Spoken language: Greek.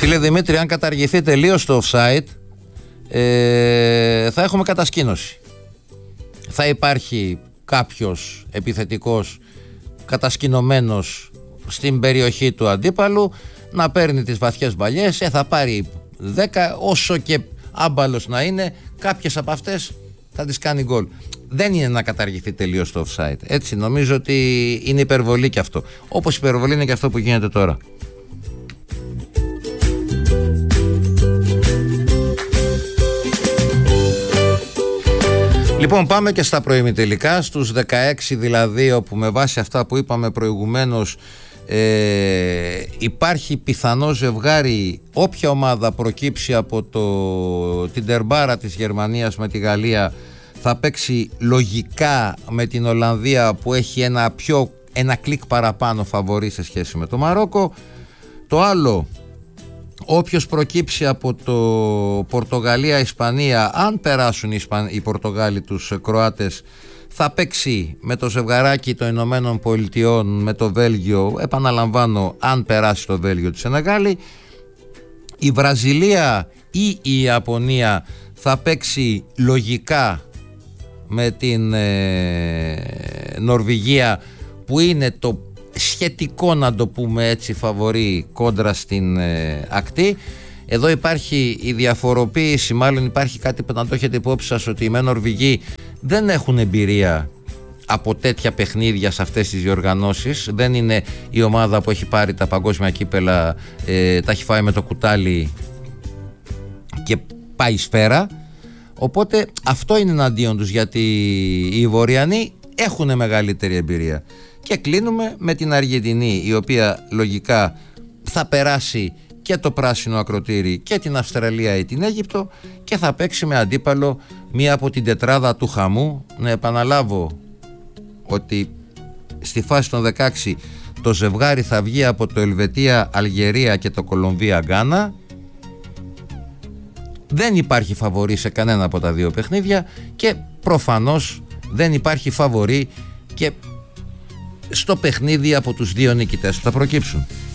Φίλε Δημήτρη, αν καταργηθεί τελείως το offside, θα έχουμε κατασκήνωση. Θα υπάρχει κάποιος επιθετικός κατασκηνωμένος στην περιοχή του αντίπαλου να παίρνει τις βαθιές μπαλιές, θα πάρει 10, όσο και άμπαλος να είναι, κάποιες από αυτές θα τις κάνει γκολ. Δεν είναι να καταργηθεί τελείως το offside. Έτσι, νομίζω ότι είναι υπερβολή και αυτό. Όπως υπερβολή είναι και αυτό που γίνεται τώρα. Λοιπόν, πάμε και στα προημιτελικά, στους 16 δηλαδή, όπου με βάση αυτά που είπαμε προηγουμένως υπάρχει πιθανό ζευγάρι. Όποια ομάδα προκύψει από την τερμπάρα της Γερμανίας με τη Γαλλία θα παίξει λογικά με την Ολλανδία, που έχει ένα κλικ παραπάνω φαβορί σε σχέση με το Μαρόκο. Το άλλο, όποιος προκύψει από το Πορτογαλία-Ισπανία, αν περάσουν οι Πορτογάλοι τους Κροάτες, θα παίξει με το ζευγαράκι των Ηνωμένων Πολιτειών με το Βέλγιο, επαναλαμβάνω, αν περάσει το Βέλγιο τη Σενεγάλη. Η Βραζιλία ή η Ιαπωνία θα παίξει λογικά με την Νορβηγία, που είναι το σχετικό, να το πούμε έτσι, φαβορί κόντρα στην ακτή. Εδώ υπάρχει η διαφοροποίηση, μάλλον υπάρχει κάτι που να το έχετε υπόψη σας, ότι οι Νορβηγοί δεν έχουν εμπειρία από τέτοια παιχνίδια σε αυτές τις διοργανώσεις. Δεν είναι η ομάδα που έχει πάρει τα παγκόσμια κύπελα, τα έχει φάει με το κουτάλι και πάει σφαίρα. Οπότε αυτό είναι εναντίον τους, γιατί οι Βορειανοί έχουν μεγαλύτερη εμπειρία. Και κλείνουμε με την Αργεντινή, η οποία λογικά θα περάσει και το πράσινο ακροτήρι και την Αυστραλία ή την Αίγυπτο, και θα παίξει με αντίπαλο μία από την τετράδα του χαμού. Να επαναλάβω ότι στη φάση των 16 το ζευγάρι θα βγει από το Ελβετία Αλγερία και το Κολομβία Γκάνα. Δεν υπάρχει φαβορί σε κανένα από τα δύο παιχνίδια και προφανώς δεν υπάρχει φαβορί και στο παιχνίδι από τους δύο νικητές που θα προκύψουν.